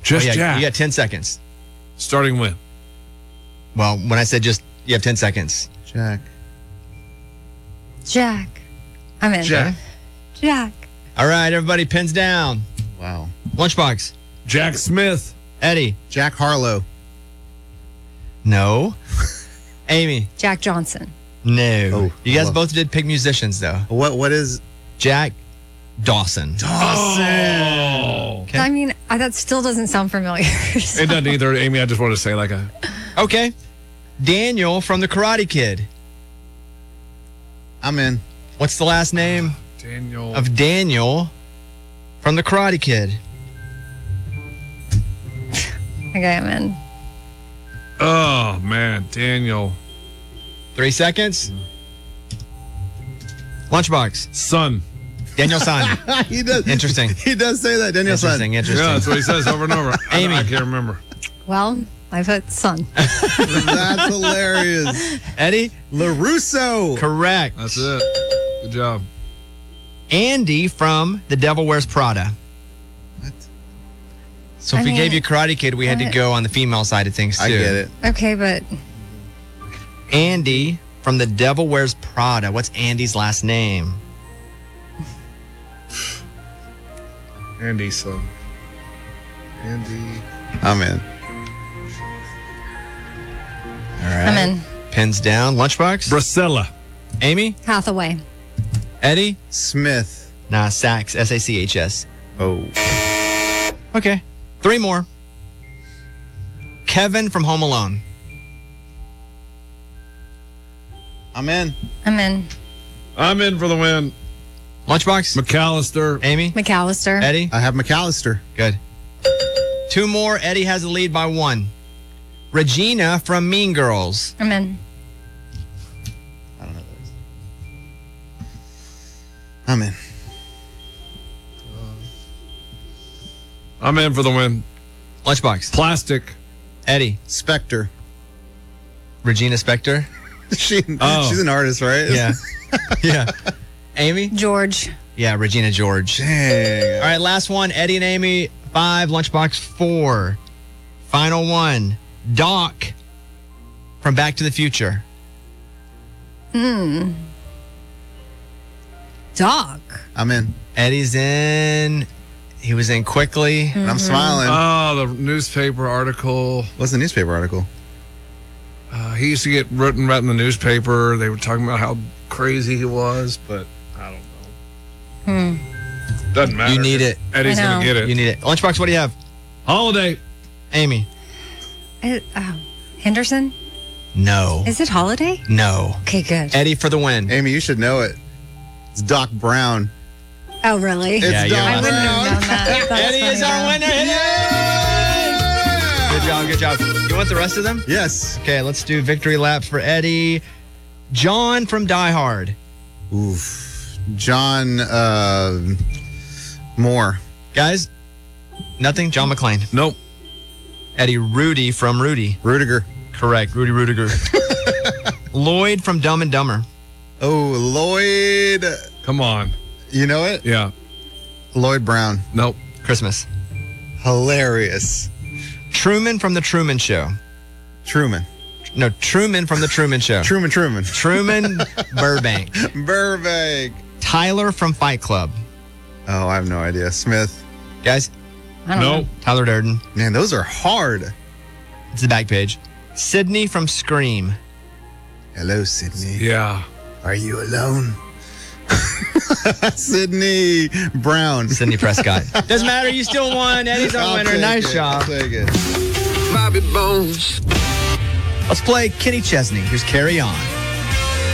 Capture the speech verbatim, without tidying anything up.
Just Oh, yeah, Jack. You got ten seconds. Starting when? Well, when I said just, you have ten seconds. Jack. Jack. I'm in. Jack. Jack. All right, everybody, pins down. Wow. Lunchbox. Jack Smith. Eddie. Jack Harlow. No. Amy. Jack Johnson. No. Oh, you guys well. both did pick musicians, though. What? What is Jack Dawson. Oh. Okay. I mean, I, that still doesn't sound familiar. so- It doesn't either, Amy. I just want to say like a... Okay. Daniel from The Karate Kid. I'm in. What's the last name Daniel. of Daniel from The Karate Kid? Okay, I'm in. Oh, man. Daniel. Three seconds. Lunchbox. Son. Daniel San. he does. Interesting. He does say that. Daniel San. Interesting, interesting. Yeah, that's what he says over and over. I, Amy. I can't remember. Well, I put son. That's hilarious. Eddie? LaRusso. Correct. That's it. Good job. Andy from The Devil Wears Prada. What? So if I we mean, gave you Karate Kid, we had to what? go on the female side of things, too. I get it. Okay, but Andy from The Devil Wears Prada. What's Andy's last name? Andy, son. Andy. I'm in. All right. I'm in. Pins down. Lunchbox? Bracella. Amy? Hathaway. Eddie? Smith. Nah, Sachs. S A C H S. Oh. Okay. Three more. Kevin from Home Alone. I'm in. I'm in. I'm in for the win. Lunchbox? McAllister. Amy? McAllister. Eddie? I have McAllister. Good. Two more. Eddie has the lead by one. Regina from Mean Girls. I'm in. I don't know those. I'm in. I'm in for the win. Lunchbox. Plastic. Eddie. Spectre. Regina Spektor. she, Oh. She's an artist, right? Yeah. yeah. Amy? George. Yeah, Regina George. Dang. All right, last one. Eddie and Amy, five. Lunchbox, four. Final one. Doc from Back to the Future. Hmm. Doc. I'm in. Eddie's in. He was in quickly. And I'm smiling. Oh, the newspaper article. What's the newspaper article? Uh, he used to get written right in the newspaper. They were talking about how crazy he was, but I don't know. Hmm. Doesn't matter. You need it. Eddie's I know. going to get it. You need it. Lunchbox, what do you have? Holiday. Amy. Uh, uh, Henderson? No. Is it Holiday? No. Okay, good. Eddie for the win. Amy, you should know it. It's Doc Brown. Oh, really? It's Yeah, you're Doc right. I wouldn't have Brown. known that. That's Eddie is funny, our though. winner. Good job, good job. You want the rest of them? Yes. Okay, let's do victory laps for Eddie. John from Die Hard. Oof. John uh, Moore. Guys, nothing. John McClane. Nope. Eddie, Rudy from Rudy. Rudiger. Correct, Rudy Rudiger. Lloyd from Dumb and Dumber. Oh, Lloyd. Come on. You know it? Yeah. Lloyd Brown. Nope. Christmas. Hilarious. Truman from The Truman Show. Truman. No, Truman from The Truman Show. Truman Truman. Truman Burbank. Burbank. Tyler from Fight Club. Oh, I have no idea. Smith. Guys, I don't Nope. know. Tyler Durden. Man, those are hard. It's the back page. Sydney from Scream. Hello, Sydney. Yeah. Are you alone? Sydney Brown. Sydney Prescott. Doesn't matter. You still won. Eddie's our I'll winner. take Nice it. job. I'll take it. Bobby Bones. Let's play Kenny Chesney. Here's Carry On.